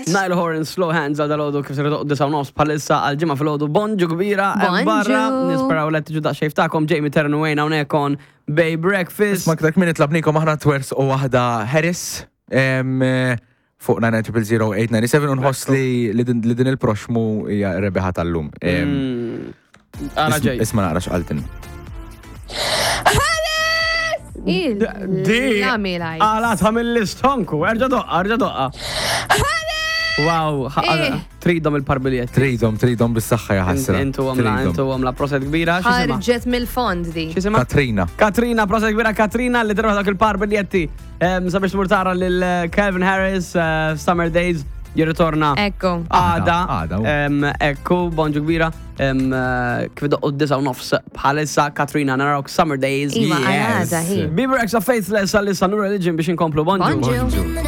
Nile Horan Slow Hands għal dal-ħodu kif s-redoq d-9 bħalissa għal-ġimma fil-ħodu bonġu kbira barra nisperaw l-għet ġudda xejftakom Jamie Ternu għajna unekon Bay Breakfast. Ma kdak minit labnikom aħna twers u wahda Harris fuq 9000897 unħoss li din il-proxmu hija rebeħa tal-lum. Isma naqra xqaltin. Għalat għamil-listonku, erġa doqqa. Wow, tridom il-parbiljet. Tridom bis-saxħa jaħassra. Intu għamla proset kbira. ħarġet mill-fond di. Katrina, proset kbira Katrina li tirroħ dak il-parbiljetti. Sabiex tmurtara lil-Calvin Harris, Summer Days. Jirritorna. Ekku. Għada. Ekku, bonġu kbira. Kif doqqu d-9 bħalissa Katrina narawk Summer Days. Iva, għada, hi. Bieber X Faithless għal-issa New Religion biex inkomplu bonġu. Bonġu.